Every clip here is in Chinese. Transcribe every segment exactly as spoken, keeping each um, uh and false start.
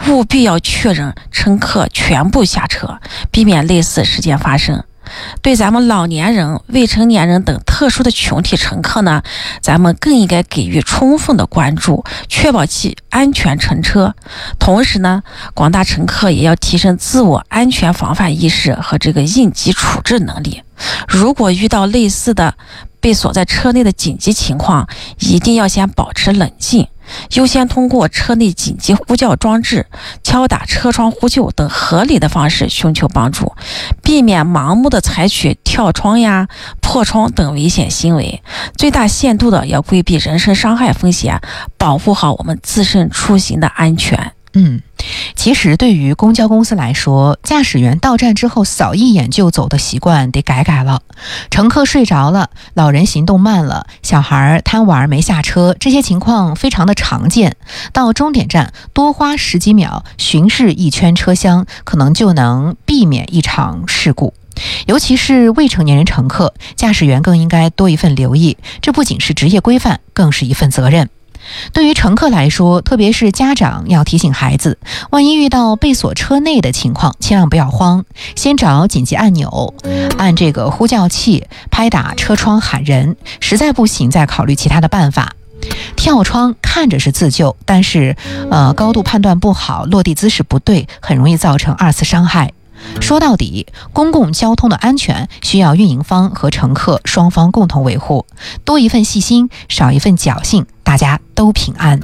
务必要确认乘客全部下车，避免类似事件发生。对咱们老年人、未成年人等特殊的群体乘客呢，咱们更应该给予充分的关注，确保其安全乘车。同时呢，广大乘客也要提升自我安全防范意识和这个应急处置能力。如果遇到类似的被锁在车内的紧急情况，一定要先保持冷静，优先通过车内紧急呼叫装置、敲打车窗呼救等合理的方式寻求帮助，避免盲目的采取跳窗呀、破窗等危险行为，最大限度的要规避人身伤害风险，保护好我们自身出行的安全。 嗯，其实对于公交公司来说，驾驶员到站之后扫一眼就走的习惯得改改了。乘客睡着了，老人行动慢了，小孩贪玩没下车，这些情况非常的常见。到终点站多花十几秒巡视一圈车厢，可能就能避免一场事故。尤其是未成年人乘客，驾驶员更应该多一份留意，这不仅是职业规范，更是一份责任。对于乘客来说，特别是家长要提醒孩子，万一遇到被锁车内的情况，千万不要慌，先找紧急按钮，按这个呼叫器拍打车窗喊人，实在不行再考虑其他的办法。跳窗看着是自救，但是呃，高度判断不好，落地姿势不对，很容易造成二次伤害。说到底，公共交通的安全需要运营方和乘客双方共同维护，多一份细心，少一份侥幸，大家都平安。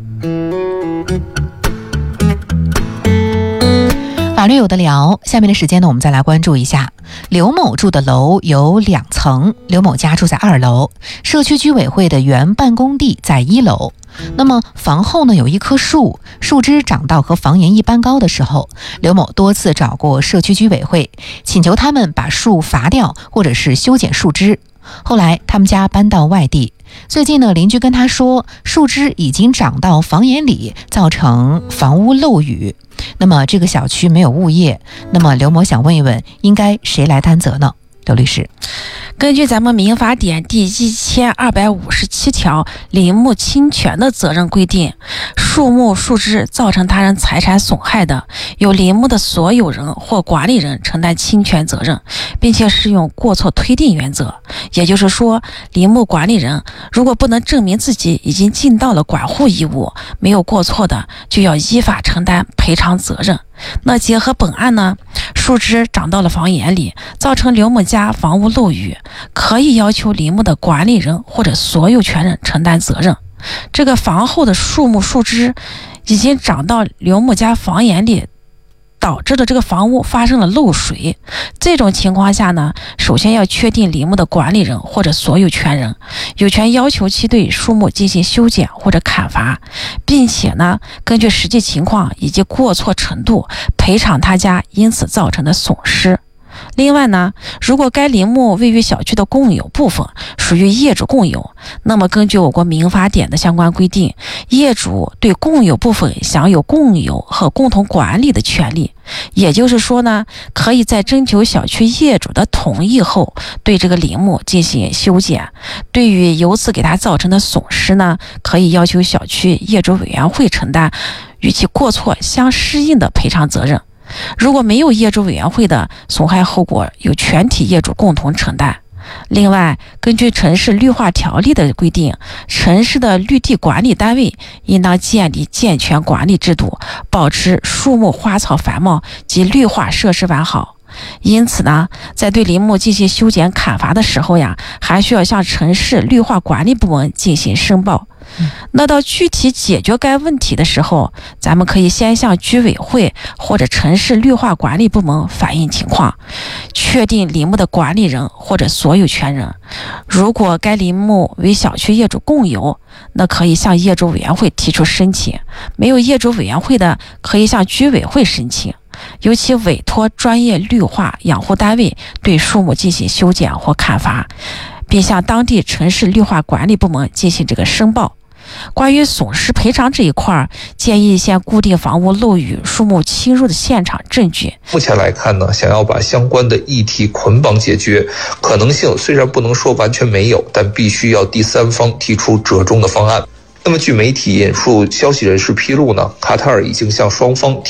法律有的聊，下面的时间呢，我们再来关注一下刘某住的楼有两层，刘某家住在二楼，社区居委会的原办公地在一楼。那么房后呢有一棵树，树枝长到和房檐一般高的时候，刘某多次找过社区居委会，请求他们把树伐掉或者是修剪树枝。后来他们家搬到外地，最近呢邻居跟他说，树枝已经长到房檐里，造成房屋漏雨。那么这个小区没有物业，那么刘某想问一问，应该谁来担责呢？刘律师， 根据咱们民法典第一千二百五十七条林木侵权的责任规定，树木树枝造成他人财产损害的，由林木的所有人或管理人承担侵权责任，并且适用过错推定原则。也就是说，林木管理人如果不能证明自己已经尽到了管护义务，没有过错的，就要依法承担赔偿责任。那结合本案呢，树枝长到了房檐里，造成刘某家房屋漏雨，可以要求林木的管理人或者所有权人承担责任。这个房后的树木树枝已经长到刘某家房檐里，导致的这个房屋发生了漏水，这种情况下呢，首先要确定林木的管理人或者所有权人有权要求其对树木进行修剪或者砍伐，并且呢，根据实际情况以及过错程度赔偿他家因此造成的损失。另外呢，如果该林木位于小区的共有部分，属于业主共有，那么根据我国民法典的相关规定，业主对共有部分享有共有和共同管理的权利。也就是说呢，可以在征求小区业主的同意后，对这个林木进行修剪。对于由此给他造成的损失呢，可以要求小区业主委员会承担与其过错相适应的赔偿责任。如果没有业主委员会的损害后果，由全体业主共同承担。另外，根据城市绿化条例的规定，城市的绿地管理单位应当建立健全管理制度，保持树木花草繁茂及绿化设施完好。因此呢，在对林木进行修剪砍伐的时候呀，还需要向城市绿化管理部门进行申报。那到具体解决该问题的时候，咱们可以先向居委会或者城市绿化管理部门反映情况，确定林木的管理人或者所有权人。如果该林木为小区业主共有，那可以向业主委员会提出申请，没有业主委员会的，可以向居委会申请，由其委托专业绿化养护单位对树木进行修剪或砍伐，并向当地城市绿化管理部门进行这个申报。关于损失赔偿这一块，建议先固定房屋漏雨、树木侵入的现场证据。 目前来看呢，想要把相关的议题捆绑解决，可能性虽然不能说完全没有，但必须要第三方提出折中的方案。那么据媒体引述消息人士披露呢，卡塔尔已经向双方